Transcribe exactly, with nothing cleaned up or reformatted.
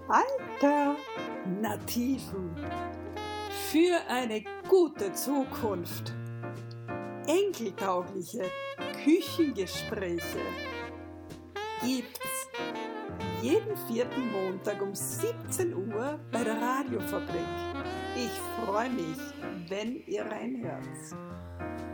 Alternativen für eine gute Zukunft. Enkeltaugliche Küchengespräche gibt's jeden vierten Montag um siebzehn Uhr bei der Radiofabrik. Ich freue mich, wenn ihr reinhört.